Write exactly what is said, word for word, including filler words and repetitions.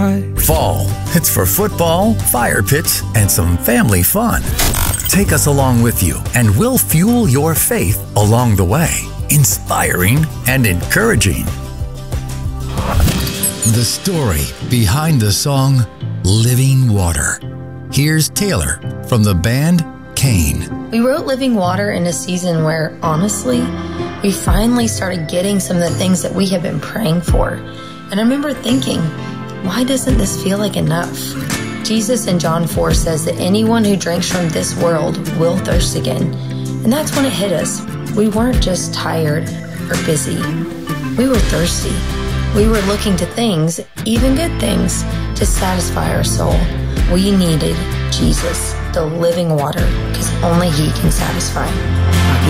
Fall, it's for football, fire pits, and some family fun. Take us along with you, and we'll fuel your faith along the way, inspiring and encouraging. The story behind the song Living Water. Here's Taylor from the band Cain. We wrote Living Water in a season where, honestly, we finally started getting some of the things that we have been praying for. And I remember thinking, why doesn't this feel like enough? Jesus in John four says that anyone who drinks from this world will thirst again. And that's when it hit us. We weren't just tired or busy. We were thirsty. We were looking to things, even good things, to satisfy our soul. We needed Jesus, the living water, because only He can satisfy.